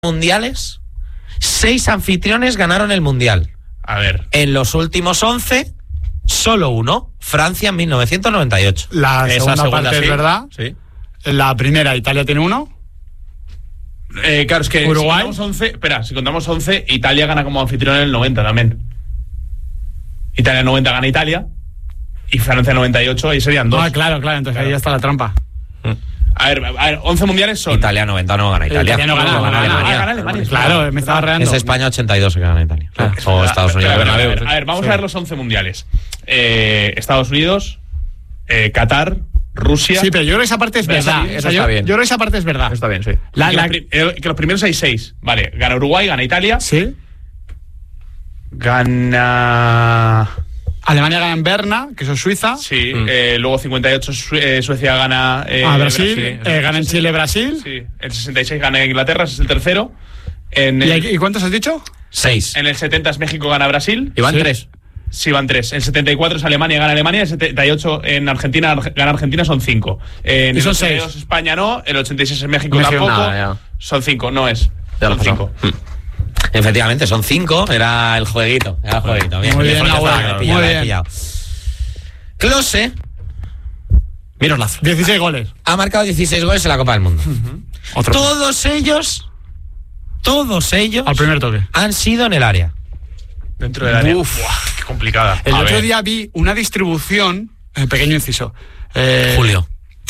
mundiales, 6 anfitriones ganaron el mundial. A ver. En los últimos 11, solo uno, Francia en 1998. La segunda parte sí. Es verdad. Sí. La primera, Italia tiene 1. Claro, es que Uruguay. si contamos 11, Italia gana como anfitrión en el 90 también. Italia 90 gana Italia y Francia 98, ahí serían 2. Claro, entonces ahí ya está la trampa. A ver, 11 mundiales son. Italia 90 no gana Italia. Italia no gana, gana Alemania. Claro, me estaba reando. Es España 82 que gana Italia. Claro. O Estados Unidos. A ver, vamos a ver los 11 mundiales. Estados Unidos, Qatar, Rusia. Sí, pero yo creo que esa parte es verdad. Eso está bien. Yo creo que esa parte es verdad. Está bien, sí. Que los primeros hay 6. Vale, gana Uruguay, gana Italia. Sí. Gana. Alemania gana en Berna, que eso es Suiza. Sí, luego 58 Suecia gana Brasil, gana en Chile Brasil. Sí, el 66 gana Inglaterra, ese es el tercero. ¿Y cuántos has dicho? 6. En el 70 es México gana Brasil. Y van 3. Sí, van 3. En el 74 es Alemania, gana Alemania. En el 78 en Argentina gana Argentina, son 5. En y son el 82 6. España no. El 86 es México tampoco. Nada, son 5, no es. Son 5. Efectivamente, son 5. Era el jueguito. Bien, muy bien, muy bien. Klose, Miroslav, 16 goles. ha marcado 16 goles en la Copa del Mundo. Todos ellos al primer toque han sido en el área. Dentro del área. Uf, qué complicada. El otro día vi una distribución, pequeño inciso, Julio,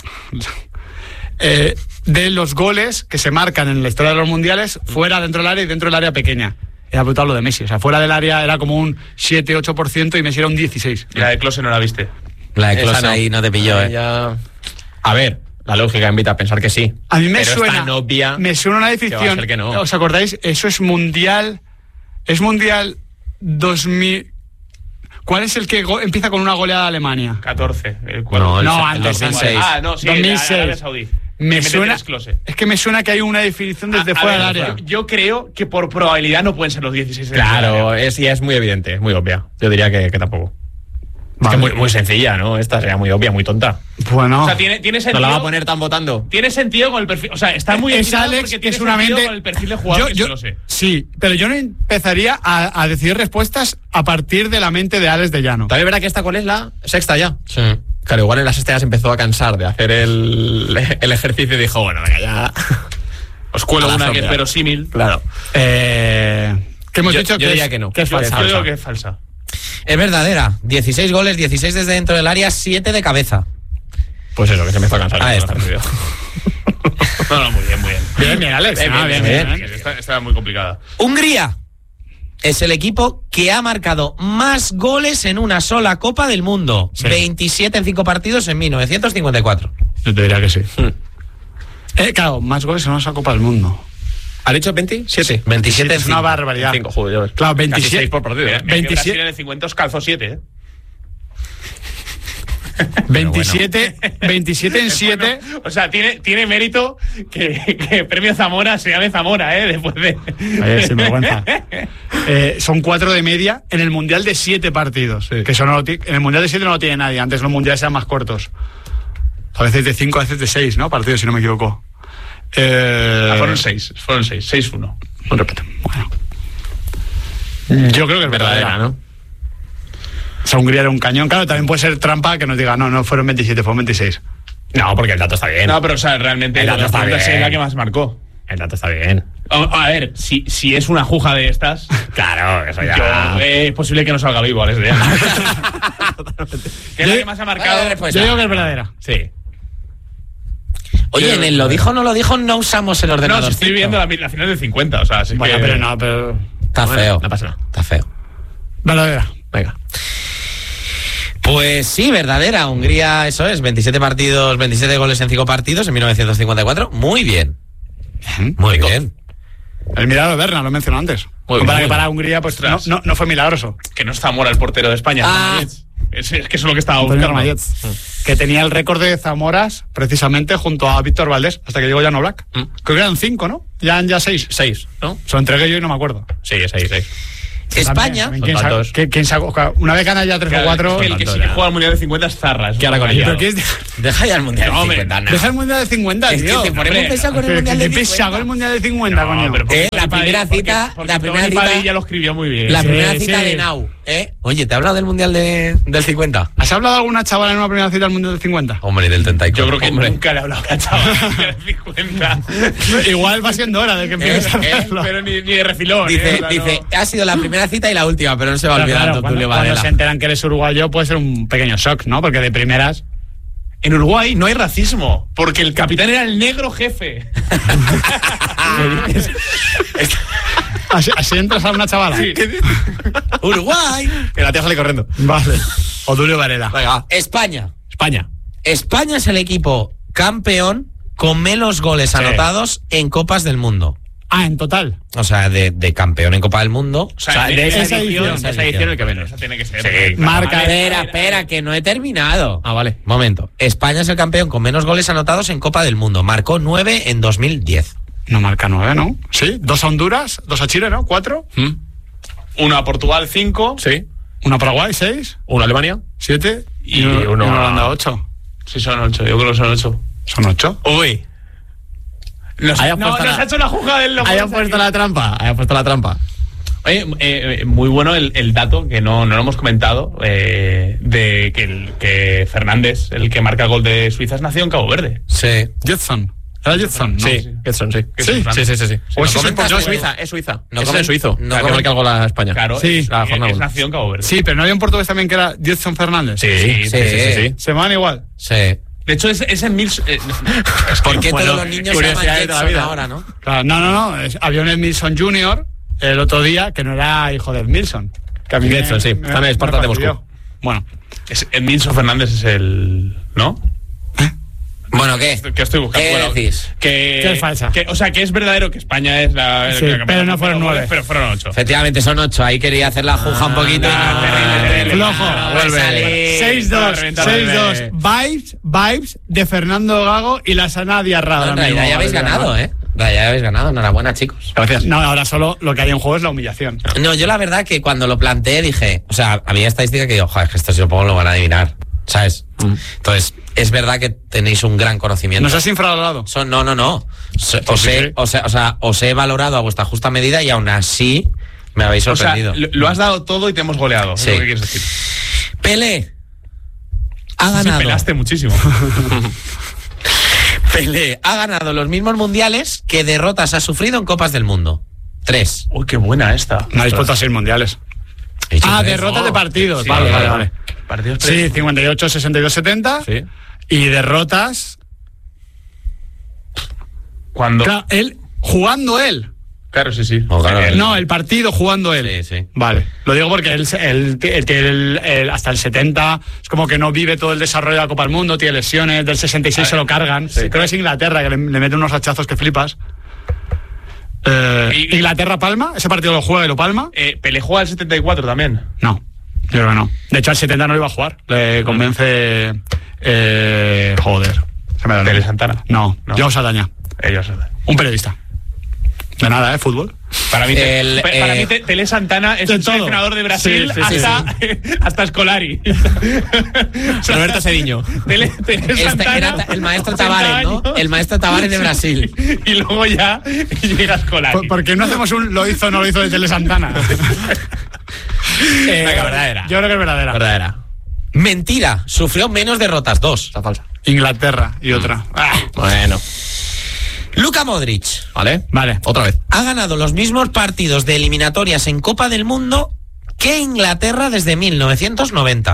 de los goles que se marcan en la historia de los mundiales fuera dentro del área y dentro del área pequeña. Era brutal lo de Messi. O sea, fuera del área era como un 7-8% y Messi era un 16%. Y la de Klose no la viste. La de Klose ahí no te pilló, ya... A ver, la lógica invita a pensar que sí. A mí me pero suena. Es tan obvia. Me suena una definición. Que va a ser que no. ¿Os acordáis? Eso es mundial. Es mundial 2000. ¿Cuál es el que empieza con una goleada de Alemania? 14. No, antes. 2006. No, sí, 2006. Arabia Saudí. Me suena. Es que me suena que hay una definición desde fuera del área. Yo creo que por probabilidad no pueden ser los 16. Claro, es muy evidente, es muy obvia. Yo diría que tampoco. Vale. Es que muy sencilla, ¿no? Esta sería muy obvia, muy tonta. Bueno. O sea, tiene sentido. ¿No la va a poner tan votando? Tiene sentido con el perfil. O sea, está muy es Alex, porque que tiene es una sentido mente con el perfil de jugador que lo sé. Sí, pero yo no empezaría a decidir respuestas a partir de la mente de Alex de Llano. También verá que esta cuál es la sexta ya. Sí. Claro, igual en la sexta ya se empezó a cansar de hacer el ejercicio y dijo, bueno, venga, ya. Os cuelo una que es verosímil. Claro. ¿Qué hemos dicho? Yo diría que no. Que es falsa. Yo digo que es falsa. Es verdadera. 16 goles, 16 desde dentro del área, 7 de cabeza. Pues eso, que se empezó a cansar. Ahí está. No, muy bien. Bien, Alex. Bien. Está muy complicada. Hungría es el equipo que ha marcado más goles en una sola Copa del Mundo. Sí. 27 en 5 partidos en 1954. Yo te diría que sí. Claro, más goles en una sola Copa del Mundo. ¿Ha dicho 27? 27 en Es una 5. barbaridad. 5, joder. Claro, Casi 27 6 por partido. 27 en el 50 os calzó 7, 27 en 7. O sea, tiene mérito que premio Zamora se llame Zamora, después de... Sin vergüenza. Son 4 de media en el mundial de 7 partidos. Sí. Que eso no en el mundial de 7 no lo tiene nadie. Antes los mundiales eran más cortos. A veces de 5, a veces de 6, ¿no? Partidos, si no me equivoco. Fueron 6. 6-1. Un repito. Bueno. Yo creo que es verdadera, ¿no? O sea, Hungría era un cañón. Claro, también puede ser trampa que nos diga, no fueron 27, fueron 26. No, porque el dato está bien. No, pero o sea, realmente el dato está bien. Es la que más marcó. El dato está bien. A ver, si es una juja de estas... Claro, eso ya... es posible que no salga vivo, Alex de Llano. ¿Qué es la que más ha marcado? Yo digo que es verdadera. Sí. Oye, en el lo dijo, no lo dijo, no usamos el ordenador. No, estoy viendo la final del 50, o sea, así bueno, que... pero... Está feo. No pasa nada. Está feo. Verdadera. Venga. Pues sí, verdadera. Hungría, eso es, 27 partidos, 27 goles en 5 partidos en 1954. Muy bien. Muy bien. El milagro de Berna, lo he mencionado antes. Para Hungría, pues no fue milagroso. Que no es Zamora el portero de España. Es que eso es lo que estaba buscando. Que tenía el récord de Zamoras precisamente junto a Víctor Valdés, hasta que llegó Jan Oblak. Creo que eran 5, ¿no? Ya 6. 6, ¿no? Se lo entregué yo y no me acuerdo. Sí, 6. España. También, ¿quién sacó? Una vez gana ya 3 o 4. El que sí que juega al Mundial de 50 es Zarra. ¿Qué hará con ello? Deja ya el Mundial de 50. Deja el Mundial de 50, Es tío. que te ponemos pesado con el Mundial de 50. pesado el Mundial de 50, coño. La primera cita. La primera cita. Ya lo escribió muy bien. La primera cita sí. de Nau. Oye, ¿te he hablado del Mundial del 50? ¿Has hablado de alguna chavala en una primera cita del Mundial del 50? Hombre, del 34. Yo creo que nunca le he hablado a chaval del 50. Igual va siendo hora de que empieces a hacerlo. Pero ni de refilón. Dice, ha sido la primera cita y la última, pero no se va a olvidar Tulio cuando Varela. se enteran que eres uruguayo puede ser un pequeño shock, ¿no? Porque de primeras... En Uruguay no hay racismo, porque el capitán era el negro jefe. Así entras a una chavala. Sí. Uruguay. Que la tía sale corriendo. Vale. O Tulio Varela. Venga. España. España. España es el equipo campeón con menos goles anotados en Copas del Mundo. Ah, en total. O sea, de campeón en Copa del Mundo. O sea, de esa edición el que menos. Esa tiene que ser. Sí, Marca. Espera, que no he terminado. Ah, vale. Momento. España es el campeón con menos goles anotados en Copa del Mundo. Marcó 9 en 2010. No marca 9, ¿no? Sí. 2 a Honduras, 2 a Chile, ¿no? 4. Uno a Portugal, 5. Sí. 1 a Paraguay, 6. 1 a Alemania. 7. Y uno a Holanda, 8. Sí, son 8. Yo creo que son 8. Son 8. Uy. Nos ha hecho la jugada del loco. Haya puesto la trampa. Oye, muy bueno el dato que no lo hemos comentado de que Fernández, el que marca el gol de Suiza, es nacido en Cabo Verde. Sí. Jetson. ¿Era Jetson? Sí, Getson, sí. Sí. Sí. O ese comentaste, No, es Suiza, es Suiza. No Es comen- el suizo. no Que comen- marca algo la España. Claro, Sí, la jornada es uno. nacido en Cabo Verde. Sí, pero no había un portugués también que era Jetson Fernández. Sí. Se van igual. Sí. De hecho, es en ¿Por qué Bueno, todos los niños se llaman curiosidades de la Jetson vida. ahora, no? Claro, no. Había un Ed Milson Jr. el otro día que no era hijo de Ed Milson. Que a mí Getson, sí. También es Spartak de fastidió. Moscú. Bueno. Edmilson Fernández es el... ¿No? Bueno, ¿qué? ¿Qué estoy buscando? ¿Qué Bueno, decís? Que es falsa. O sea, que es verdadero que España es la... Sí, pero no fueron 9. Pero fueron 8. Efectivamente, son 8. Ahí quería hacer la juja un poquito. terrible. Flojo. Vuelve. 6-2. Vibes de Fernando Gago y la sana diarra. En realidad ya habéis ganado, ¿eh? Ya habéis ganado. Enhorabuena, chicos. Gracias. No, ahora solo lo que hay en juego es la humillación. No, yo la verdad que cuando lo planteé dije, o sea, había estadística que digo, joder, que esto si lo pongo lo van a adivinar, ¿sabes? Entonces, es verdad que tenéis un gran conocimiento. ¿Nos has infravalorado? No. Os he valorado a vuestra justa medida y aún así me habéis O sea, sorprendido. lo has dado todo y te hemos goleado. Sí. Es lo que quieres decir. Pelé ha Se ganado. pelaste muchísimo. Pelé ha ganado los mismos mundiales que derrotas ha sufrido en Copas del Mundo. 3. Uy, qué buena esta. No ha dispuesto a 6 mundiales. He dicho 3. Derrotas de partidos. Sí, Vale. Partidos Sí, 58, 62, 70. Sí. Y derrotas. Cuando... Claro, jugando él. Claro, sí. Oh, claro. No, el partido jugando él. Sí. Vale. Lo digo porque él hasta el 70 es como que no vive todo el desarrollo de la Copa del Mundo, tiene lesiones, del 66 se lo cargan. Sí. Creo que es Inglaterra, que le mete unos hachazos que flipas. Inglaterra-Palma, ese partido lo juega y lo palma. Pelé juega al 74 también. No, yo creo que no. De hecho, al 70 no lo iba a jugar. Le convence. Joder. Se me da el Tele nombre. Santana. No, No. Joao Saldaña. Ellos. Un periodista. De nada, fútbol. Para mí, para mí Tele Santana es de el todo. seleccionador de Brasil Sí. hasta Scolari. Roberto Cedinho. Tele Santana, Era el maestro 80 Tavares, ¿no? años. El maestro Tavares de Brasil. Y luego ya llega Scolari. ¿Por qué no hacemos un lo hizo o no lo hizo de Tele Santana? Venga, verdadera. Yo creo que es verdadera. Verdadera. Mentira, sufrió menos derrotas, 2. Está falsa. Inglaterra y otra. Bueno. Luka Modric Vale. Otra vez. ha ganado los mismos partidos de eliminatorias en Copa del Mundo que Inglaterra desde 1990.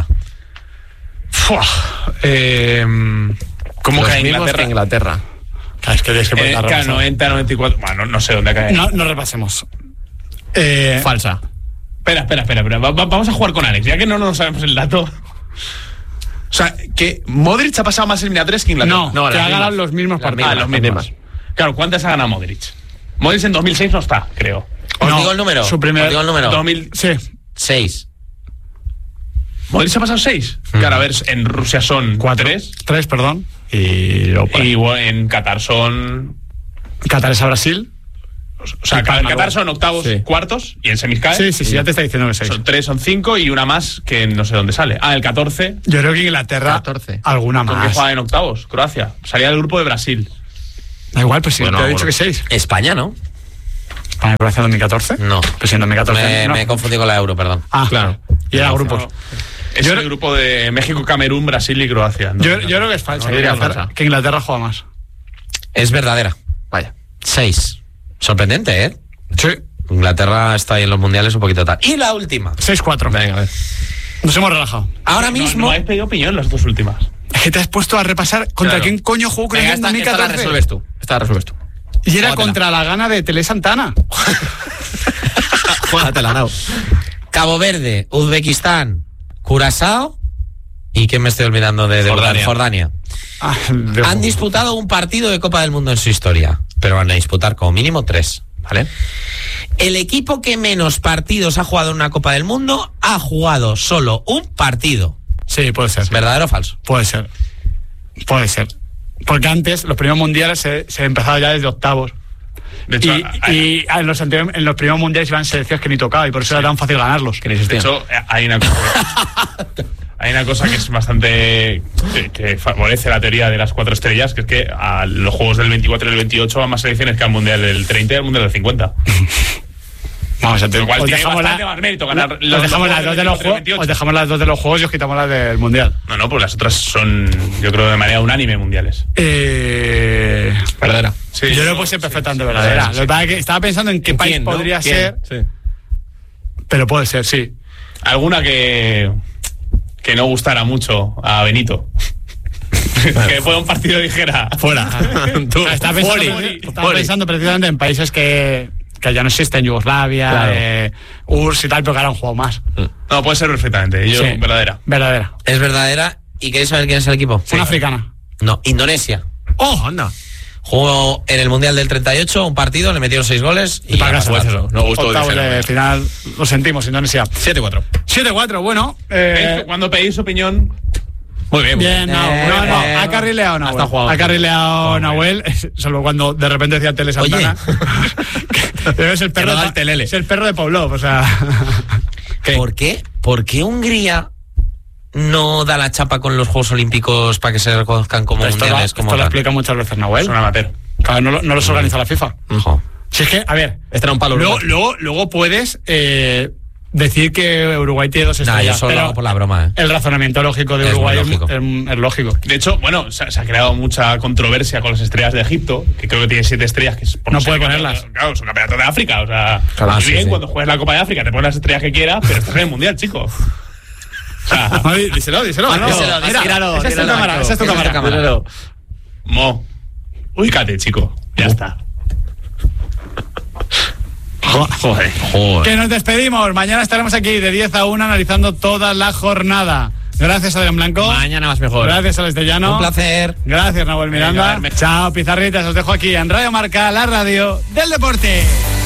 ¿Cómo Los cae mismos que Inglaterra? Claro, es que tienes que poner Claro, 90, 94. Bueno, no sé dónde cae. No repasemos. Falsa. Espera. Vamos a jugar con Alex, ya que no nos sabemos el dato. O sea, que Modric ha pasado más eliminatorias que Inglaterra. No, que las ha ganado mismas. los mismos Las partidos. los mismos. Claro, ¿cuántas ha ganado Modric? Modric en 2006 no está, creo. ¿Os No, digo el número? su primer- ¿Os digo el número? 2000. Sí. 6. ¿Modric ha pasado 6? Claro, a ver, en Rusia son 3. 3, perdón. Y luego por ahí. Y bueno, en Qatar son... Qatar es a Brasil. O sea, cada Qatar son octavos, cuartos y en semis cae. Sí, ya te está diciendo que 6. Son 3, son 5 y una más que no sé dónde sale. El 14. Yo creo que Inglaterra, 14. alguna ¿Con qué más. juega en octavos? Croacia. Salía del grupo de Brasil. Da igual, pues si Bueno, te he dicho que 6. España, ¿no? ¿España Croacia 2014? No. Pues en 2014 no. Me confundí con la Euro, perdón. Claro. Y era grupos. No. Es el grupo de México, Camerún, Brasil y Croacia. No, Yo creo que es falso. No, diría falsa. Que Inglaterra juega más. Es verdadera. Vaya. 6. Sorprendente, ¿eh? Sí. Inglaterra está ahí en los mundiales un poquito tal. Y la última. 6-4. Venga, a ver. Nos hemos relajado. Ahora mismo. No habéis pedido opinión las dos últimas. Es que te has puesto a repasar contra Claro. quién coño jugó Croacia en Esta la 2014. resuelves tú. Esta la resuelves tú. Y era Júgatela. contra la gana de Tele Santana. Júgatela, Nau. Cabo Verde, Uzbekistán, Curazao. ¿Y quién me estoy olvidando de Jordania? Han disputado un partido de Copa del Mundo en su historia, pero van a disputar como mínimo 3, ¿vale? El equipo que menos partidos ha jugado en una Copa del Mundo ha jugado solo un partido. Sí, puede ser. ¿Verdadero o falso? Puede ser. Puede ser. Porque antes, los primeros mundiales se empezaba ya desde octavos. De hecho, Y en los primeros mundiales iban selecciones que ni tocaba y por eso era tan fácil ganarlos. Que ni de existían. hecho, hay una cosa que es bastante que favorece la teoría de las 4 estrellas, que es que a los juegos del 24 y el 28 van más selecciones que al mundial del 30 y al mundial del 50. Vamos a Lo cual os tiene dejamos bastante más mérito ganar os los dejamos las juegos dos del de los 24 y el juegos. 28. Os dejamos las dos de los juegos y os quitamos las del mundial. No, pues las otras son, yo creo, de manera unánime mundiales. Verdadera. Sí, Yo lo puse perfectamente verdadera. sí. Lo que pasa es que estaba pensando en qué país ¿Quién, no? podría ¿Quién? ser, Sí. pero puede ser, sí. Alguna que no gustara mucho a Benito. Que fue un partido ligera. Fuera. Tú, Estaba Foli. pensando precisamente en países que ya no existen, Yugoslavia, Claro. URSS y tal, pero que ahora han jugado más. No, puede ser perfectamente. Yo, Sí. verdadera. Verdadera. Es verdadera. ¿Y queréis saber quién es el equipo? Una africana. No, Indonesia. ¡Oh, anda! Jugó en el Mundial del 38 un partido, le metieron 6 goles y para casa. Pues eso, no gustó. Octavos dijeron, de final, lo sentimos, Indonesia. 7-4. 7-4, bueno. Cuando pedís opinión, Muy bien, muy Bien, no, ha carrileado Nahuel. Hasta jugado. Ha carrileado Nahuel, solo cuando de repente decía Tele Santana. Es el perro Que no da de el telele. Es el perro de Pavlov, o sea. ¿Por qué? ¿Por qué Hungría no da la chapa con los Juegos Olímpicos para que se reconozcan como mundiales? Esto lo explica muchas veces Nahuel. es un amateur. Claro, no los organiza la FIFA. Ojo. Si es que, a ver, Este era un palo. luego puedes decir que Uruguay tiene 2 Nah, yo estrellas, solo lo pero hago por la broma, ¿eh? el razonamiento lógico de Es Uruguay muy lógico. es lógico. De hecho, bueno, se ha creado mucha controversia con las estrellas de Egipto, que creo que tiene 7 estrellas, que es por No ser puede campeonato- ponerlas. Claro, son campeonatos de África, o sea, Claro, muy sí, bien, sí. cuando juegues la Copa de África te pones las estrellas que quieras, pero estás en el Mundial, chico. O sea, Díselo. díselo, Mira, tíralo, esa es tu tíralo, cámara, esa es tu esa es tu cámara. cámara. Mo, ubícate, chico. Ya está. Joder. Que nos despedimos. Mañana estaremos aquí de 10 a 1 analizando toda la jornada. Gracias, Adrián Blanco. Mañana más mejor. Gracias, Alex Llano. Un placer. Gracias, Nahuel Miranda. Venga, Chao, pizarritas. Os dejo aquí en Radio Marca, la radio del deporte.